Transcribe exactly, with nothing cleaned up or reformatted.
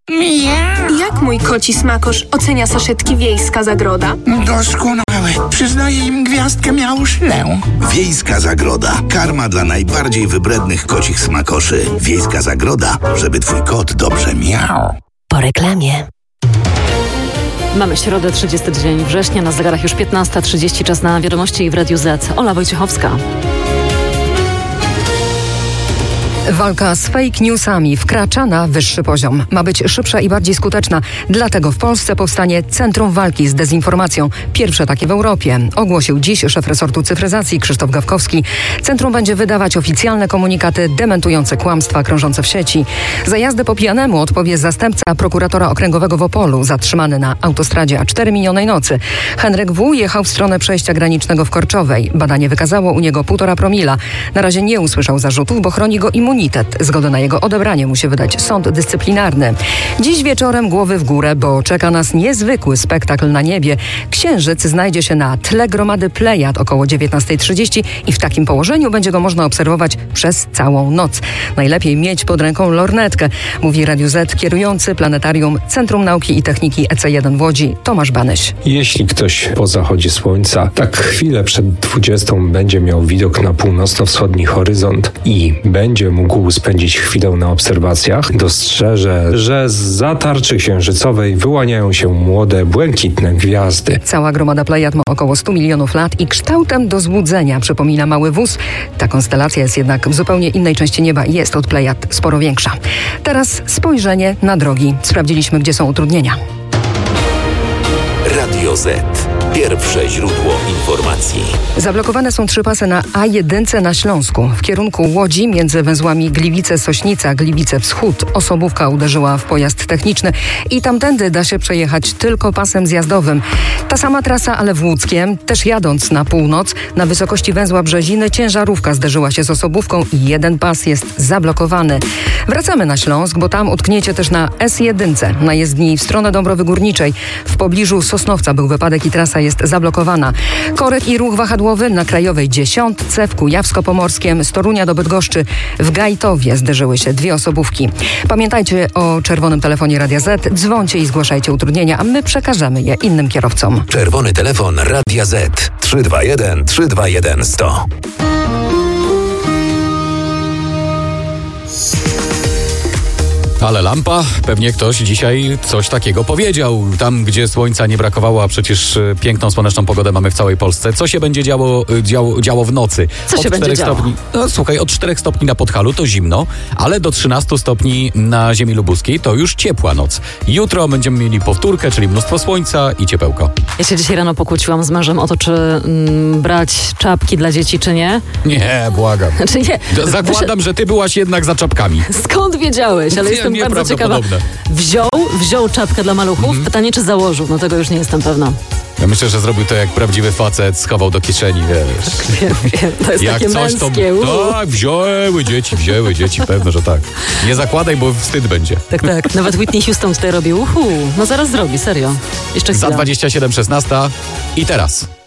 Miau. Jak mój koci smakosz ocenia saszetki Wiejska Zagroda? Doskonałe. Przyznaję im gwiazdkę miauszlę. Wiejska Zagroda. Karma dla najbardziej wybrednych kocich smakoszy. Wiejska Zagroda, żeby twój kot dobrze miał. Po reklamie. Mamy środę, trzydziesty dzień września, na zegarach już piętnasta trzydzieści, czas na wiadomości w Radiu Z. Ola Wojciechowska. Walka z fake newsami wkracza na wyższy poziom. Ma być szybsza i bardziej skuteczna. Dlatego w Polsce powstanie Centrum Walki z Dezinformacją. Pierwsze takie w Europie. Ogłosił dziś szef resortu cyfryzacji Krzysztof Gawkowski. Centrum będzie wydawać oficjalne komunikaty dementujące kłamstwa krążące w sieci. Za jazdę po pijanemu odpowie zastępca prokuratora okręgowego w Opolu, zatrzymany na autostradzie A cztery minionej nocy. Henryk W. jechał w stronę przejścia granicznego w Korczowej. Badanie wykazało u niego półtora promila. Na razie nie usłyszał zarzutów, bo chroni go immunitet. Zgodę na jego odebranie musi wydać sąd dyscyplinarny. Dziś wieczorem głowy w górę, bo czeka nas niezwykły spektakl na niebie. Księżyc znajdzie się na tle gromady Plejad około dziewiętnasta trzydzieści i w takim położeniu będzie go można obserwować przez całą noc. Najlepiej mieć pod ręką lornetkę, mówi Radiu Z kierujący planetarium Centrum Nauki i Techniki E C jeden w Łodzi Tomasz Banyś. Jeśli ktoś po zachodzie słońca tak chwilę przed dwudziestą będzie miał widok na północno-wschodni horyzont i będzie mógł spędzić chwilę na obserwacjach, dostrzeże, że z tarczy księżycowej wyłaniają się młode, błękitne gwiazdy. Cała gromada Plejad ma około stu milionów lat i kształtem do złudzenia przypomina mały wóz. Ta konstelacja jest jednak w zupełnie innej części nieba i jest od Plejad sporo większa. Teraz spojrzenie na drogi. Sprawdziliśmy, gdzie są utrudnienia. Radio Z. Pierwsze źródło informacji. Zablokowane są trzy pasy na A jeden na Śląsku. W kierunku Łodzi między węzłami Gliwice-Sośnica, Gliwice-Wschód osobówka uderzyła w pojazd techniczny i tamtędy da się przejechać tylko pasem zjazdowym. Ta sama trasa, ale w Łódzkiem, też jadąc na północ, na wysokości węzła Brzeziny ciężarówka zderzyła się z osobówką i jeden pas jest zablokowany. Wracamy na Śląsk, bo tam utkniecie też na S jeden, na jezdni w stronę Dąbrowy Górniczej. W pobliżu Sosnowca był wypadek i trasa jest zablokowana. Korek i ruch wahadłowy na Krajowej Dziesiątce, w Kujawsko-Pomorskiem, z Torunia do Bydgoszczy, w Gajtowie zderzyły się dwie osobówki. Pamiętajcie o czerwonym telefonie Radia Z, dzwońcie i zgłaszajcie utrudnienia, a my przekażemy je innym kierowcom. Czerwony telefon Radia Z trzy dwa jeden trzy dwa jeden sto. Ale lampa, pewnie ktoś dzisiaj coś takiego powiedział. Tam, gdzie słońca nie brakowało, a przecież piękną, słoneczną pogodę mamy w całej Polsce. Co się będzie działo, działo, działo w nocy? Co od się będzie działo? Stopni, no słuchaj, od czterech stopni na Podhalu to zimno, ale do trzynastu stopni na ziemi lubuskiej to już ciepła noc. Jutro będziemy mieli powtórkę, czyli mnóstwo słońca i ciepełko. Ja się dzisiaj rano pokłóciłam z mężem o to, czy mm, brać czapki dla dzieci, czy nie. Nie, błagam. Czy nie? Zakładam, że ty byłaś jednak za czapkami. Skąd wiedziałeś? Ale jestem bardzo ciekawa. Wziął, wziął czapkę dla maluchów. Mm. Pytanie, czy założył? No tego już nie jestem pewna. Ja myślę, że zrobił to jak prawdziwy facet, schował do kieszeni, wiesz. Wiem, wiem. To jest jak takie coś, męskie. To, tak, wzięły dzieci, wzięły dzieci, pewno, że tak. Nie zakładaj, bo wstyd będzie. Tak, tak. Nawet Whitney Houston tutaj robi. Uhu. No zaraz zrobi, serio. Jeszcze chwilę. Za dwadzieścia siedem szesnaście i teraz.